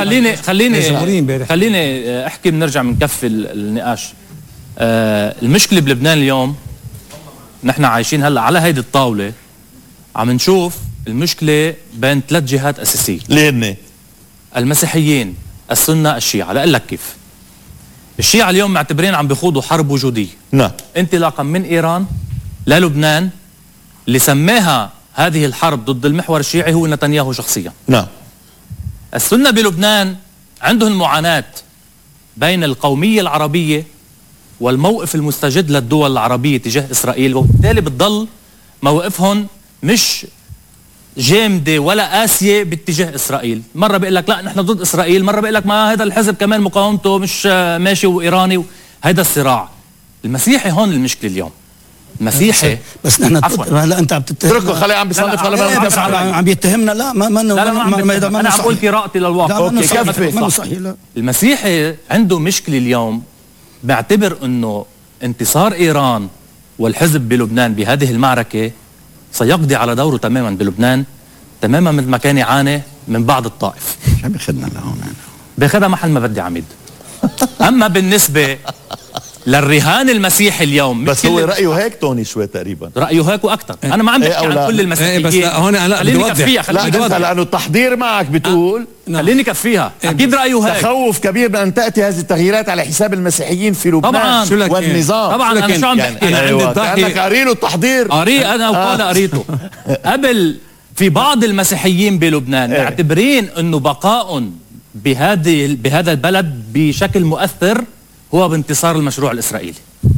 خليني أحكي بنرجع بنكفي النقاش. المشكلة بلبنان اليوم نحن عايشين هلا على هيدي الطاوله عم نشوف المشكله بين 3 جهات اساسيه اللي هن المسيحيين، السنه، الشيعه. لأقول لك كيف. الشيعه اليوم معتبرين عم بيخوضوا حرب وجوديه نعم انطلاقا من ايران للبنان، اللي سماها هذه الحرب ضد المحور الشيعي هو نتنياهو شخصيا. نعم. السنه بلبنان عندهم معاناه بين القوميه العربيه والموقف المستجد للدول العربيه تجاه اسرائيل، وبالتالي بتضل موقفهم مش جامده ولا قاسيه باتجاه اسرائيل. مره بيقول لك لا نحن ضد اسرائيل، مره بيقول لك ما هذا الحزب كمان مقاومته مش ماشي وايراني. هذا الصراع المسيحي هون المشكله اليوم. المسيحي بس نحن هلا انت عم تتهم، اتركه خليه عم بيصنف على عم يتهمنا. لا ما انا عم بقول قراءتي للواقع. اوكي كفي صحيح. لا المسيحي عنده مشكله اليوم، بعتبر انه انتصار ايران والحزب بلبنان بهذه المعركه سيقضي على دوره تماما بلبنان، تماما مثل ما كان يعاني من بعض الطائف. شو بياخذنا لهون؟ بياخذها محل ما بدي عميد. اما بالنسبه للرهان المسيحي اليوم، بس هو رايه هيك توني شوي تقريبا، رايه هيك واكثر. انا ما عم بحكي عن كل المسيحيين. بس هون لا خليني كفيها. لا انت لانه التحضير معك بتقول خليني كفيها. اكيد رايه هيك. تخوف كبير من ان تاتي هذه التغييرات على حساب المسيحيين في لبنان طبعا والنظام. طبعا انا شو عم بحكي؟ ايوه كانك قاري له التحضير. قاري انا وقال قريته قبل. في بعض المسيحيين بلبنان معتبرين انه بقاء بهذا البلد بشكل مؤثر هو بانتصار المشروع الاسرائيلي.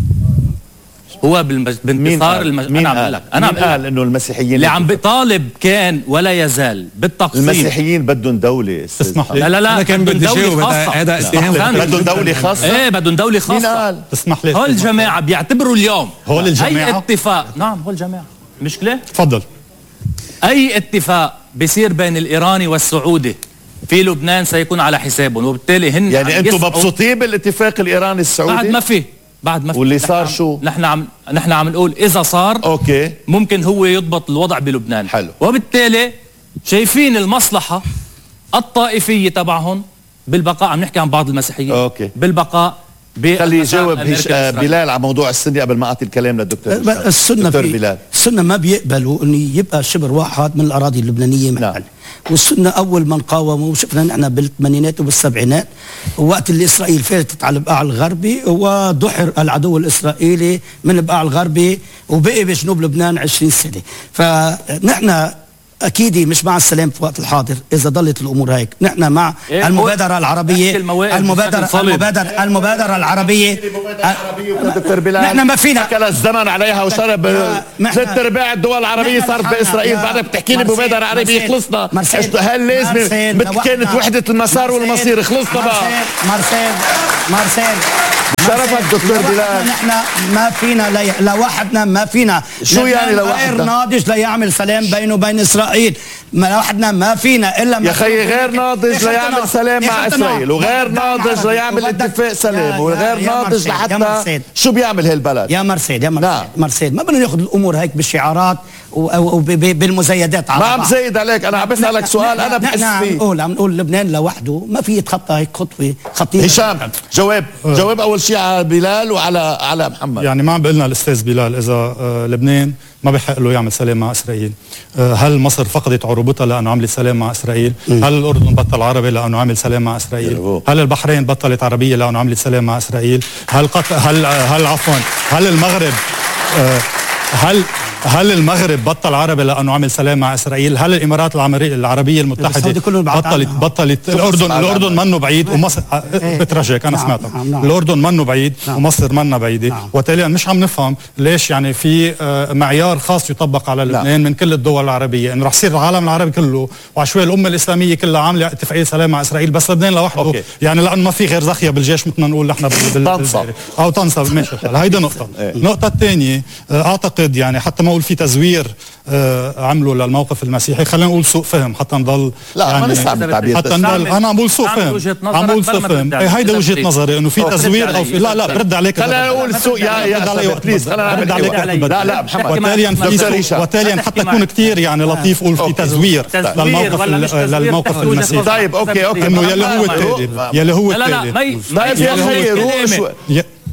هو بانتصار مين قال انه المسيحيين اللي عم بيطالب كان ولا يزال بالتقسيم؟ المسيحيين بدهم دوله. تسمح لي؟ لا كان بدي جاوب. هذا اتهام. بدهم دوله خاصه. ايه بدهم دوله خاصه. مين قال؟ تسمح لي؟ هول الجماعه بيعتبروا اليوم هول الجماعه اي اتفاق. نعم هول الجماعه. مشكله؟ تفضل. اي اتفاق بيصير بين الايراني والسعودي في لبنان سيكون على حسابهم، وبالتالي هن يعني انتم مبسوطين بالاتفاق الايراني السعودي؟ بعد ما في واللي صار شو؟ نحن عم نقول اذا صار اوكي ممكن هو يضبط الوضع بلبنان. حلو. وبالتالي شايفين المصلحه الطائفيه تبعهم بالبقاء. عم نحكي عن بعض المسيحيين. اوكي. بالبقاء. خلي يجاوب بلال على موضوع السنه قبل ما اعطي الكلام للدكتور. السنه ما بيقبلوا انه يبقى شبر واحد من الاراضي اللبنانيه محل. والسنه اول من قاوموا، وشفنا نحن بالثمانينات وبالسبعينات وقت اللي اسرائيل فاتت على البقاع الغربي ودحر العدو الاسرائيلي من البقاع الغربي وبقي بجنوب لبنان 20 سنه. فنحن اكيد مش مع السلام في الوقت الحاضر اذا ضلت الامور هيك. نحن مع المبادره العربيه. المبادره العربيه. نحن ما فينا اكل الزمن عليها وشرب 3/4 الدول العربيه صارت باسرائيل. بعدك بتحكي لي مبادره عربيه. خلصنا. هل لازم مثل كانت وحده المسار والمصير؟ خلصنا بقى. مارسيل شرفك دكتور بلال. نحن ما فينا لوحدنا ما فينا. شو يعني لوحدنا؟ غير ناضج ليعمل سلام بينه وبين اسرائيل. لوحدنا ما فينا الا يا خيي غير ناضج ليعمل سلام مع اسرائيل، وغير ناضج ليعمل اتفاق سلام، وغير ناضج لحتى شو بيعمل هالبلد؟ يا مرسيد مرسيد ما بدنا ناخذ الامور هيك بالشعارات وبالمزايدات. ما عم زايد عليك، انا عم بسالك سؤال انا بحس فيه. عم نقول لبنان لوحده ما في يتخطى هيك خطوه خطيره. هشام جواب اول شيء على بلال وعلى محمد. يعني ما عم بقلنا الاستاذ بلال اذا لبنان ما بحق له يعمل سلام مع اسرائيل. هل مصر فقدت عروبتها لانه عملت سلام مع اسرائيل؟ هل الاردن بطل عربي لانه عمل سلام مع اسرائيل؟ هل البحرين بطلت عربيه لانه عملت سلام مع اسرائيل؟ هل المغرب هل المغرب بطل عربي لانه عمل سلام مع اسرائيل؟ هل الامارات العربيه المتحده بطلت؟ الاردن منه بعيد ومصر بترجاك انا سمعتك. الاردن منه بعيد ومصر منه بعيده. وبالتالي مش عم نفهم ليش يعني في معيار خاص يطبق على لبنان من كل الدول العربية، انه رح يصير العالم العربي كله وعشوائي الامه الاسلاميه كلها عامله اتفاقيه سلام مع اسرائيل، بس لبنان لوحده. يعني لانه ما في غير زخيه بالجيش مثل ما نقول نحن او تنصب. ماشي هيدا نقطه. النقطه الثانيه اعتقد يعني حتى ما اقول في تزوير عملوا للموقف المسيحي، خلينا نقول سوء فهم حتى نضل. لا يعني ما نستعمل التعبير حتى نضل. انا عم بقول سوء فهم. عم بقول سوء فهم. هيدا وجهه نظري انه في تزوير او في لا برد عليك. خلينا نقول سوء يا بليز. خلينا برد عليك. لا محمد. وتاليا حتى يكون كثير يعني لطيف قول في تزوير للموقف المسيحي. طيب اوكي انه يلي هو التالي. طيب يا خيي روح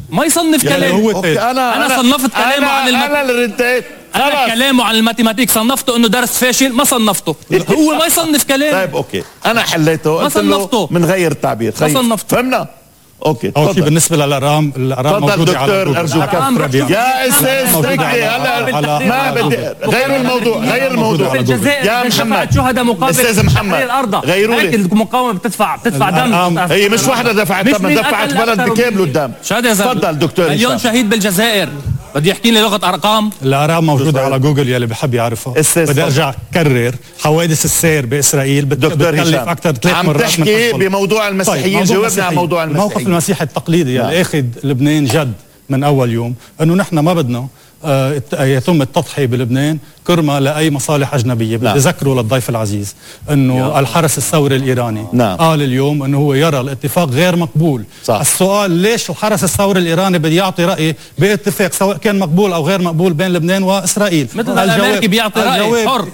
ما يصنف يعني كلام. هو انا صنفت كلامه عن انا اللي رديت. انا كلامه عن الماتيماتيك صنفته انه درس فاشل، ما صنفته. هو ما يصنف كلام. طيب اوكي انا حليته، ما صنفته من غير التعبير. ما صنفته. فهمنا. اوكي اول شيء بالنسبه للارقام موجوده على دكتور ارجوك. يا استاذ بدي هلا ما بدي غيروا الموضوع. غير الموضوع يا محمد. شهداء مقابل استاذ محمد غيروا لي المقاومه بتدفع دم. هي مش وحده دفعت دم، دفعت بلد بكامله الدم. تفضل دكتور مليون شهيد بالجزائر. بدي يحكي لي لغه ارقام. الارقام موجوده على جوجل يلي بحب يعرفها. بدي ارجع كرر حوادث السير باسرائيل بتكلف اكثر 3 مرات. عم تحكي بموضوع المسيحيين. جاوبنا على موضوع المسيحيين. الموقف المسيحي التقليدي يلي اخذ لبنان جد من اول يوم انه نحن ما بدنا يتم التضحية بلبنان كرمة لأي مصالح أجنبية. بدي أذكره للضيف العزيز أنه الحرس الثوري الإيراني قال اليوم أنه هو يرى الاتفاق غير مقبول. صح. السؤال ليش الحرس الثوري الإيراني بدي يعطي رأي باتفاق سواء كان مقبول أو غير مقبول بين لبنان وإسرائيل؟ مثل الأمريكي بيعطي رأي حر.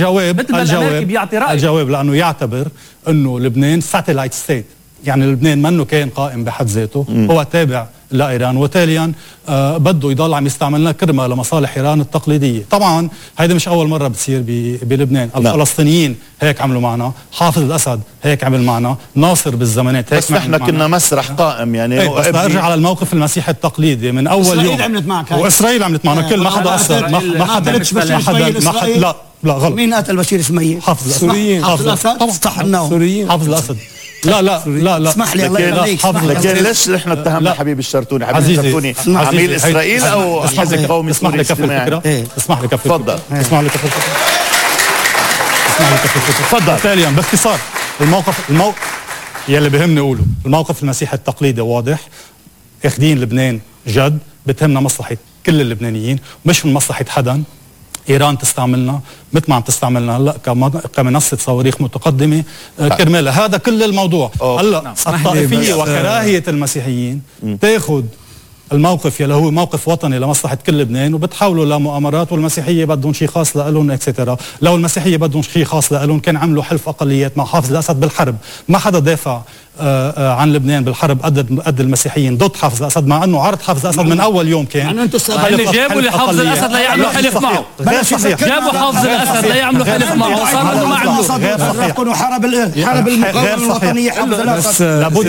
الجواب لأنه يعتبر أنه لبنان ساتلايت ستيت، يعني لبنان منه كان قائم بحد ذاته، هو تابع لإيران، وتاليا بده يضل عم يستعملنا كرمة لمصالح إيران التقليدية. طبعا هيدا مش أول مرة بتصير بلبنان. الفلسطينيين هيك عملوا معنا، حافظ الأسد هيك عمل معنا، ناصر بالزمانات هيك. بس نحن كنا مسرح قائم يعني. بس أرجع على الموقف المسيحي التقليدي من أول يوم. إسرائيل عملت معك هاي. وإسرائيل عملت معنا كل ما حدا قصر. ما حدا لا غلط. مين قتل بشير اسماعيل؟ حافظ الأسد. حافظ الأسد استحناه. حافظ الأسد. لا اسمح لي الله يخليك. لكن ليش نحن اتهمنا حبيب الشرطوني؟ حبيب الشرطوني عميل اسرائيل او حزب قومي سوري اجتماعي؟ اسمح لي كفي. تفضل. اسمح لي كفي. تفضل. تاليا باختصار الموقف يلي بهمني اقوله، الموقف المسيحي التقليدي واضح. اخذين لبنان جد، بتهمنا مصلحة كل اللبنانيين مش من مصلحة حدا. إيران تستعملنا مثل ما عم تستعملنا هلا كمنصة صواريخ متقدمة كرمال هذا كل الموضوع. هلا الطائفية وكراهية المسيحيين تاخذ الموقف يلي هو موقف وطني لمصلحة كل لبنان وبتحولوا لمؤامرات، والمسيحية بدهم شيء خاص لهم اكسترا. لو المسيحية بدهم شيء خاص لهم كان عملوا حلف أقليات مع حافظ الأسد بالحرب. ما حدا دافع عن لبنان بالحرب قد المسيحيين ضد حافظ الأسد، مع أنه عرض حافظ الأسد من أول يوم كان. اللي جابوا لحافظ الأسد ليعملوا حلف معه. جابوا حافظ الأسد ليعملوا حلف معه وصاروا ما عملوا. حرب المقاومة الوطنية حافظ الأسد.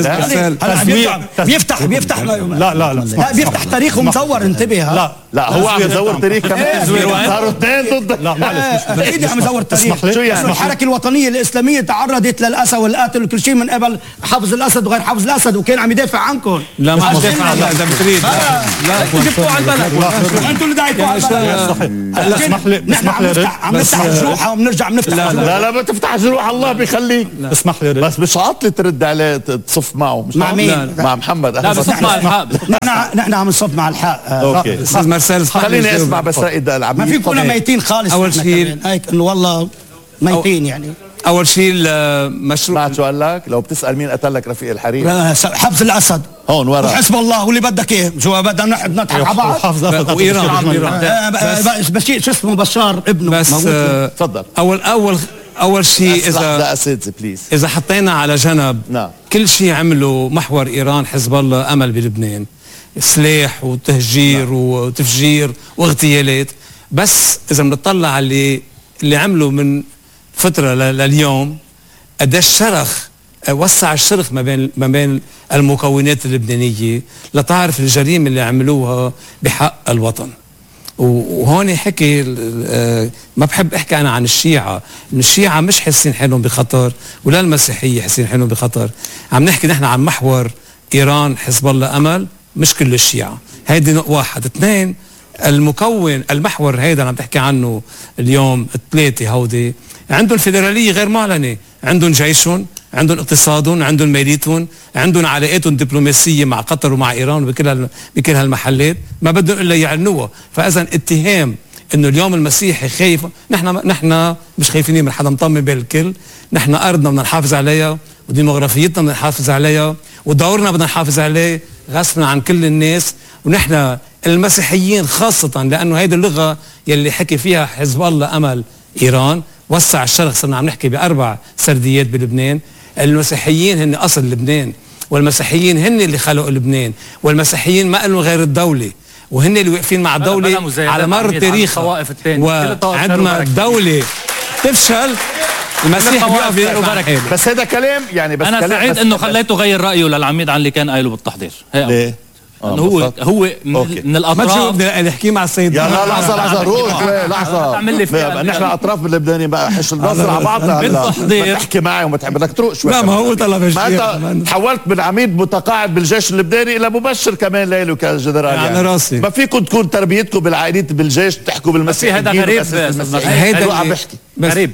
لابد بيفتح لا بيفتح تاريخه مزور. انتبه. لا هو عم يزور تاريخ كمان. صاروا اثنين ضد. لا معلش ايدي عم يزور تاريخ. شو يعني؟ الحركة الوطنية الإسلامية تعرضت للأسى والقتل وكل شيء من قبل حافظ الأسد وغير حافظ الأسد، وكان عم يدافع عنكم. لا ما دافع. لا اذا بتريد انتوا جبتوا على البلد. انتوا اللي داعيتوا على البلد. اسمح لي نحن عم نفتح جروحها وبنرجع بنفتح. لا ما تفتح جروح، الله بيخليك. اسمح لي بس مش عاطلي ترد عليه تصف معه. مش مع مين؟ مع محمد. لا بصف مع الحق. نحن عم نصف مع الحق. اوكي استاذ مرسال خليني اسمع بس رائد العبيد. ما في كنا ميتين خالص. اول شيء هيك انه والله ميتين يعني. اول شيء المشروع. سمعت شو قال لك؟ لو بتسال مين قتل لك رفيق الحريق؟ حافظ الاسد هون ورا. وحسب الله واللي بدك اياه. شو بدنا نضحك على بعض. حافظ الأسد وايران. بشير شو اسمه بشار ابنه. بس تفضل. اول شيء اذا حطينا على جنب كل شيء عمله محور ايران حزب الله امل بلبنان، سلاح وتهجير وتفجير واغتيالات. بس اذا بنطلع على اللي عمله من فترة لليوم، قد الشرخ وسع الشرخ ما بين المكونات اللبنانية لتعرف الجريمة اللي عملوها بحق الوطن. وهون حكي ما بحب احكي انا عن الشيعة، الشيعة مش حاسين حالهم بخطر ولا المسيحية حاسين حالهم بخطر. عم نحكي نحن عن محور ايران حزب الله امل، مش كل الشيعة. هيدي نقطة واحد. اثنين، المحور هيدا اللي عم تحكي عنه اليوم، الثلاثة هودي عندهم فيدرالية غير معلنة، عندهم جيشهم، عندهم اقتصادهم، عندهم ماليتهم، عندهم علاقاتهم دبلوماسية مع قطر ومع إيران بكل هالمحلات، ما بدهم إلا يعلنوها. فإذا اتهام إنه اليوم المسيحي خايف، نحن مش خايفين من حدا، مطمن بالكل. نحن أرضنا بدنا نحافظ عليها، وديموغرافيتنا بدنا نحافظ عليها، ودورنا بدنا نحافظ عليه غصبا عن كل الناس. ونحن المسيحيين خاصة، لأنه هيدي اللغة يلي حكي فيها حزب الله أمل إيران، وسع الشرق. صرنا عم نحكي ب4 سرديات بلبنان. المسيحيين هن أصل لبنان. والمسيحيين هن اللي خلقوا لبنان، والمسيحيين ما لهم غير الدولة، وهن اللي واقفين مع الدولة على مر التاريخ. وعندما الدولة تفشل المسيح بيقف يقف. بس هذا كلام يعني، بس انا كلام سعيد انه خليته غير رايه للعميد عن اللي كان قايله بالتحضير. ليه؟ هو من الاطراف. ما نحكي مع السيد. يا لحظه روح لحظه. نحن اطراف باللبناني بقى حش النظر على بعضنا. بالتحضير تحكي معي بدك تروق شوي. لا ما هو طلب انت تحولت من عميد متقاعد بالجيش اللبناني الى مبشر كمان ليله كجنرال يعني راسي. ما فيكم تكون تربيتكم بالعائلات بالجيش تحكوا بالمسيحيين. هذا غريب. هيدا عم بحكي غريب.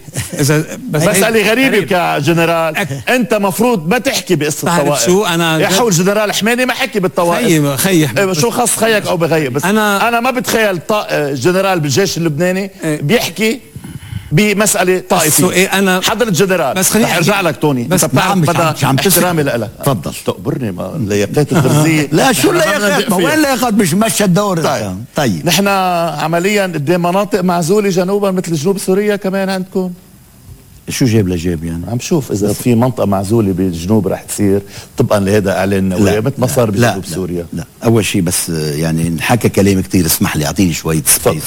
مسألة غريبة كجنرال. انت مفروض ما تحكي بقصة الطوائف. شو انا يا حول جنرال حماني ما حكي بالطوائف. خيي شو خاص خيك او بغيب. بس انا ما بتخيل جنرال بالجيش اللبناني بيحكي بمسألة طائفية. انا حضرة جنرال بس خليني ارجع لك توني. بس انت بتعرف عم احترامي لك. تفضل. تقبرني ما لياقات الدرزية. لا شو اللياقات؟ ما وين اللياقات؟ مش مشى الدور. طيب نحن عمليا قدام مناطق معزولة جنوبا مثل جنوب سوريا كمان عندكم. شو جاب لجاب يعني؟ عم شوف اذا في منطقه معزوله بالجنوب رح تصير طبقا لهذا اعلان نووي مثل ما صار بجنوب سوريا. لا اول شيء بس يعني انحكى كلام كثير، اسمح لي اعطيني شويه سبيس.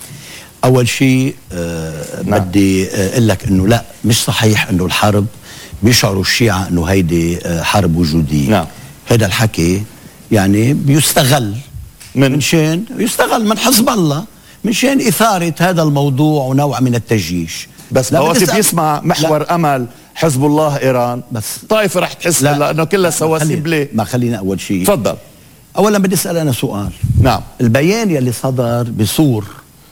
اول شيء بدي اقول لك انه لا مش صحيح انه الحرب بيشعروا الشيعة انه هيدي حرب وجوديه. نعم. هذا الحكي يعني بيستغل من شان يستغل من حزب الله من شان اثاره هذا الموضوع ونوع من التجيش. بس وقت بيسمع محور لا. امل حزب الله ايران بس طائفه رح تحس لانه كلها سواسيب. ليه؟ ما خلينا اول شيء. تفضل. اولا بدي اسال انا سؤال. نعم. البيان يلي صدر بصور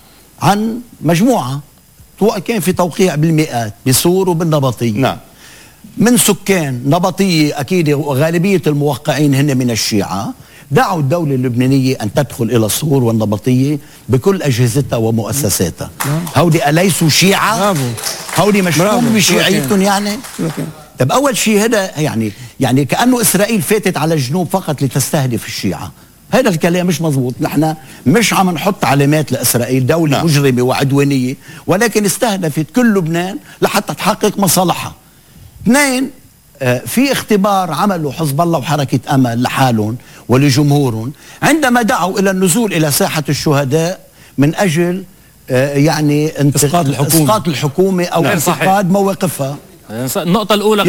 عن مجموعه كان في توقيع بالمئات بصور وبالنبطيه. نعم. من سكان نبطيه اكيد وغالبيه الموقعين هن من الشيعه، دعوا الدولة اللبنانية أن تدخل إلى الصور والنبطية بكل أجهزتها ومؤسساتها. هودي أليسوا شيعة؟ هودي مشكوك بشيعيتهم يعني؟ طب أول شيء هذا يعني كأنه إسرائيل فاتت على الجنوب فقط لتستهدف الشيعة. هذا الكلام مش مزبوط. نحن مش عم نحط علامات لإسرائيل دولة مجرمة وعدوانية، ولكن استهدفت كل لبنان لحتى تحقق مصالحها. اثنين، في اختبار عمله حزب الله وحركة أمل لحالهم ولجمهورهم عندما دعوا إلى النزول إلى ساحة الشهداء من أجل يعني إسقاط الحكومة أو انتقاد مواقفها. النقطة الأولى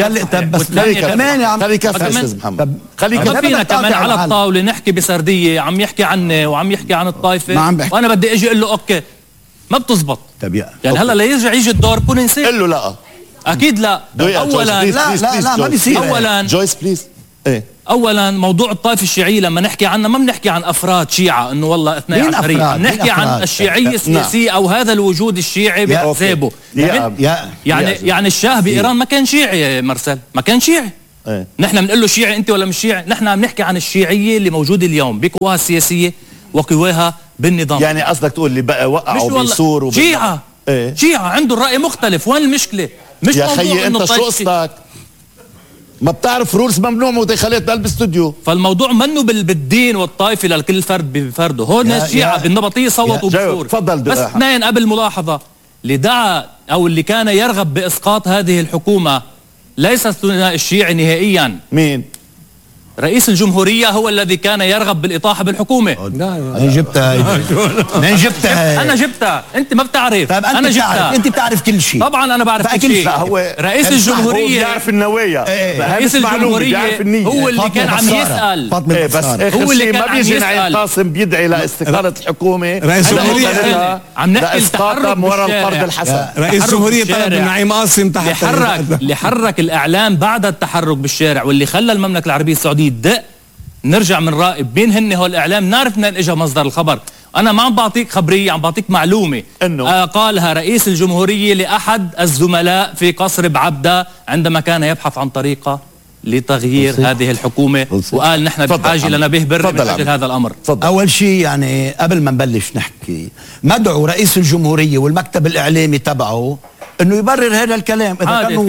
كمان يا عم خليك أستاذ محمد. خليك فينا كمان على الطاولة نحكي بسردية. عم يحكي عني وعم يحكي عن الطائفة وأنا بدي أجي أقول له أوكي ما بتزبط. يعني هلا ليرجع يجي الدور بكون نسيت. قل له لا. اكيد لا. اولا لا ما بيصير. اولا جويس بليز. ايه اولا موضوع الطائفه الشيعيه لما نحكي عنها ما بنحكي عن افراد شيعه انه والله 12 بنحكي عن الشيعيه السياسيه او هذا الوجود الشيعي بحسابه. يعني الشاه بايران ما كان شيعي مرسل، ما كان شيعي. نحن بنقول له شيعي انت ولا مش شيعي؟ نحن عم نحكي عن الشيعيه اللي موجوده اليوم بقواها السياسيه وقواها بالنظام. يعني قصدك تقول اللي بقى وقعوا بسور شيعه شيعه عنده الراي مختلف. وين المشكله؟ مش يا خيي انت شو قصدك؟ ما بتعرف رولز ممنوع مداخلات بالاستوديو. فالموضوع منه بالدين والطائفه لكل فرد بفرده. هون الشيعة بالنبطيه صوتوا بصور. تفضل. بس اثنين قبل ملاحظه، اللي دعا او اللي كان يرغب باسقاط هذه الحكومه ليس الثنائي الشيعي نهائيا. مين؟ رئيس الجمهورية هو الذي كان يرغب بالإطاحة بالحكومة. أنا جبتها من جبتها أنا جبتها أنت ما بتعرف. طيب أنا جبتها. أنت بتعرف كل شيء. طبعا أنا بعرف كل شيء. هو رئيس الجمهورية بيعرف النوايا. رئيس الجمهورية هو اللي كان عم يسأل. بس هو اللي كان ما بيجي نعيم قاسم بيدعي لاستقالة الحكومة. رئيس الجمهورية عم نحكي التحرك ورا القرض الحسن. رئيس الجمهورية طلب من نعيم قاسم تحت اللي حرك الإعلام بعد التحرك بالشارع واللي خلى المملكة العربية السعودية تدق. نرجع من راقب مين هن هو الإعلام، نعرف منين اجى مصدر الخبر. أنا ما عم بعطيك خبرية، عم بعطيك معلومة إنه قالها رئيس الجمهورية لأحد الزملاء في قصر بعبدة عندما كان يبحث عن طريقة لتغيير هذه الحكومة. وقال نحن بحاجة لنبيه بر من أجل هذا الأمر. أول شيء يعني قبل ما نبلش نحكي، مدعو رئيس الجمهورية والمكتب الإعلامي تبعه انه يبرر هذا الكلام. اذا كانوا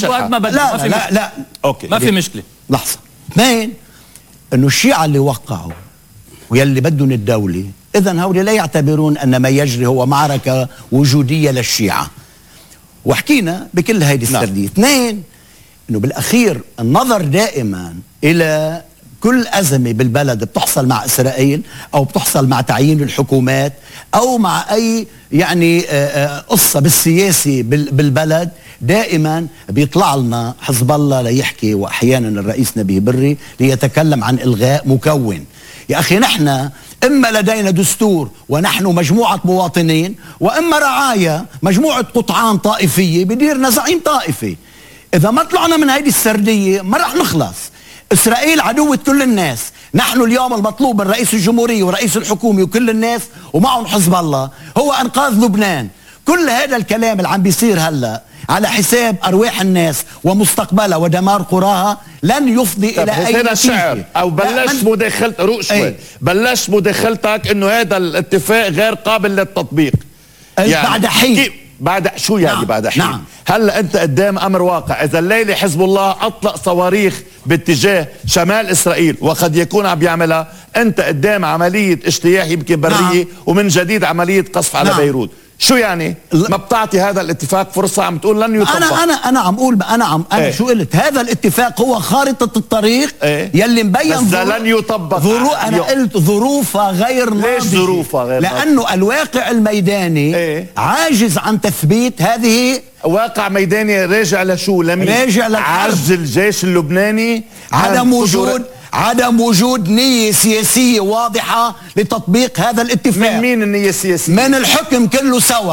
لا اوكي ما في مشكله. لحظه. اثنين، انه الشيعة اللي وقعوا ويلي بدهم الدولة اذا هؤلاء لا يعتبرون ان ما يجري هو معركة وجودية للشيعة، وحكينا بكل هيدي السردية. اثنين، انه بالاخير النظر دائما الى كل أزمة بالبلد بتحصل مع إسرائيل أو بتحصل مع تعيين الحكومات أو مع أي يعني قصة بالسياسي بالبلد، دائما بيطلع لنا حزب الله ليحكي، وأحيانا الرئيس نبيه بري ليتكلم عن إلغاء مكون. يا أخي نحن إما لدينا دستور ونحن مجموعة مواطنين، وإما رعاية مجموعة قطعان طائفية بديرنا زعيم طائفي. إذا ما طلعنا من هذه السردية ما رح نخلص. إسرائيل عدوة كل الناس، نحن اليوم المطلوب من رئيس الجمهورية ورئيس الحكومة وكل الناس ومعهم حزب الله هو إنقاذ لبنان. كل هذا الكلام اللي عم بيصير هلا على حساب أرواح الناس ومستقبلها ودمار قراها لن يفضي إلى أي نتيجة. الشعر أو بلشت مداخلتك روق شوي، بلشت مداخلتك إنه هذا الاتفاق غير قابل للتطبيق يعني بعد حين. بعد شو يعني؟ نعم. بعد حين. نعم. هلا انت قدام امر واقع، اذا الليله حزب الله اطلق صواريخ باتجاه شمال اسرائيل وقد يكون عم بيعملها، انت قدام عمليه اجتياح يمكن بريه. نعم. ومن جديد عمليه قصف على نعم. بيروت. شو يعني؟ ما بتعطي هذا الاتفاق فرصه، عم تقول لن يطبق. انا عم اقول انا ايه؟ شو قلت؟ هذا الاتفاق هو خارطه الطريق ايه؟ يلي مبين بس لن يطبق. انا قلت ظروفها غير ناضجه. ليش ظروفها غير ناضجه؟ لانه الواقع الميداني ايه؟ عاجز عن تثبيت هذه. واقع ميداني راجع لشو؟ راجع عجز الجيش اللبناني، عدم وجود نية سياسية واضحة لتطبيق هذا الاتفاق. من مين النية السياسية؟ من الحكم كله سوا،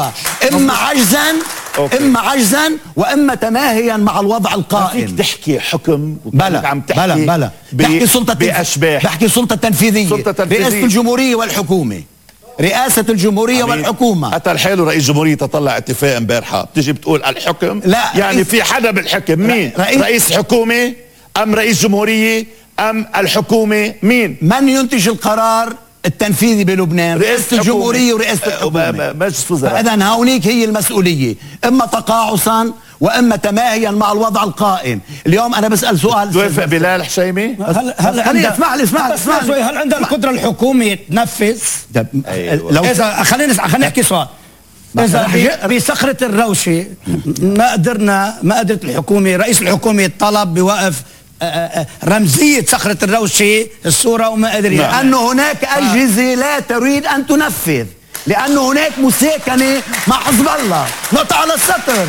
إما عجزا وإما تماهيا مع الوضع القائم. ما فيك تحكي حكم بلا عم تحكي بلا بحكي سلطة بأشباح، بحكي سلطة تنفيذية. رئاسة الجمهورية والحكومة، رئاسة الجمهورية والحكومة. قتل الحال رئيس جمهورية تطلع اتفاق امبارحة، بتيجي بتقول الحكم؟ لا، يعني في حدا بالحكم. مين؟ رئيس حكومة أم رئيس جمهورية أم الحكومة؟ مين؟ من ينتج القرار التنفيذي بلبنان؟ رئاسة الجمهورية ورئاسة الحكومة. مجلس وزراء. فإذا هونيك هي المسؤولية، إما تقاعسا وإما تماهيا مع الوضع القائم. اليوم أنا بسأل سؤال. توافق بلال حشيمي؟ اسمع لي هل عندها القدرة الحكومة تنفذ؟ أيوة. لو إذا خلينا نحكي سؤال. إذا بصخرة الروشة ما قدرت الحكومة، رئيس الحكومة طلب بوقف رمزية صخرة الروشة الصورة وما قدر. لأنه هناك أجهزة لا تريد أن تنفذ، لأنه هناك مساكنة مع حزب الله. نقطة على السطر.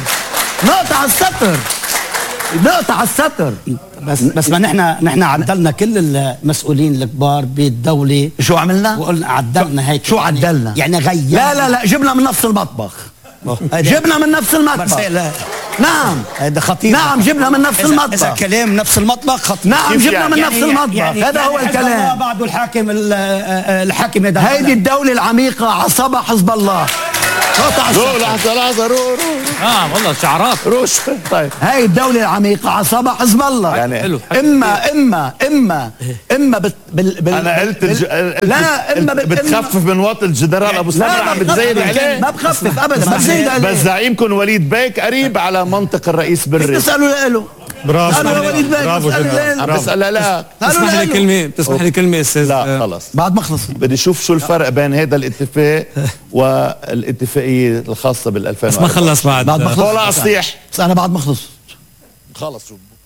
بس ما نحن عدلنا كل المسؤولين الكبار بالدولة. شو عملنا؟ وقلنا عدلنا هيك. شو عدلنا؟ يعني غيرنا. لا جبنا من نفس المطبخ. نعم هذا خطير. نعم جبنا من نفس المطبخ. إذا كلام نفس المطبخ خطير. نعم جبنا من نفس المطبخ. هذا هو الكلام. بعده الحاكم هيدي الدولة العميقة عصبها حزب الله. لحظة والله شعارات روش. طيب هاي الدولة العميقة عصبها حزب الله. يعني حلو. اما انا قلت لا اما بتخفف من وطن الجنرال ابو سلمى عم بتزايد عليه. ما بخفف ابدا. بس زعيمكم وليد بيك قريب على منطق الرئيس بري. تسألوا له. برافو بسأل لا. تسمح لي كلمة استاذ. لا خلص بعد ما خلص بدي اشوف شو الفرق بين هذا الاتفاق والاتفاقية الخاصة بال2000. بس ما خلص بعد ما خلص. انا بعد ما خلص خلص.